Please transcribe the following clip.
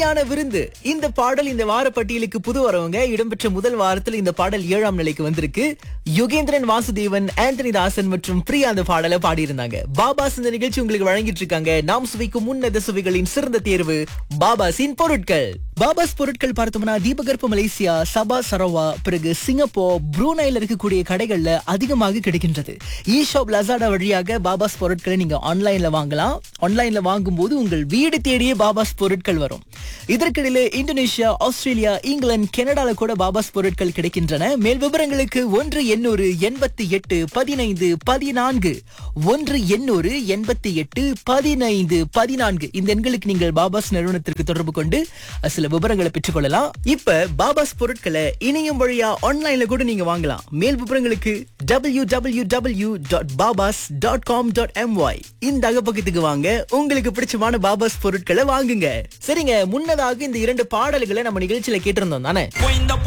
இனிமையான விருந்து. இந்த பாடல் இந்த வார பட்டியலுக்கு புது வரவங்க. இடம்பெற்ற முதல் வாரத்தில் இந்த பாடல் 7ஆம் நிலைக்கு வந்திருக்கு. யுகேந்திரன், வாசுதேவன், ஆந்தனி தாசன் மற்றும் பிரியா அந்த பாடலை பாடியிருந்தாங்க. பாபாஸ் இந்த நிகழ்ச்சி உங்களுக்கு வழங்கிட்டு இருக்காங்க. நாம் சுவைக்கும் உன்னத சுவைகளின் சிறந்த தேர்வு பாபாஸின் பொருட்கள். பாபாஸ் பொருட்கள் பார்த்தோம்னா தீபகற்ப மலேசியா, சபா சரவா, பிறகு சிங்கப்பூர், ப்ரூனைல இருக்கக்கூடிய கடைகள்ல அதிகமாக கிடைக்கின்றது. இ ஷாப் லசாடா வழியாக பாபாஸ் பொருட்களை நீங்க ஆன்லைன்ல வாங்கலாம். ஆன்லைன்ல வாங்கும்போது உங்கள் வீடு தேடியே பாபாஸ் பொருட்கள் வரும். இதற்கிடையில இந்தோனேஷியா, ஆஸ்திரேலியா, இங்கிலாந்து, கனடால கூட பாபாஸ் பொருட்கள் கிடைக்கின்றன. மேல் விவரங்களுக்கு 1-800-88-15-14 1-800-88-15-14 இந்த எண்களுக்கு நீங்கள் பாபாஸ் நிறுவனத்திற்கு தொடர்பு கொண்டு சில விவரங்களை பெற்றுக் கொள்ளலாம். இப்ப பாபாஸ் பொருட்களை இணையம் வழியா ஆன்லைன்ல கூட நீங்க வாங்கலாம். மேல் விவரங்களுக்கு www.babas.com.my இந்த அகப்பக்கத்துக்கு வாங்க. உங்களுக்கு பிடிச்சமான பாபாஸ் பொருட்களை வாங்குங்க. சரிங்க, முன்னதாக இந்த 2 பாடல்களை நம்ம நிகழ்ச்சியில கேட்டிருந்தோம் தானே.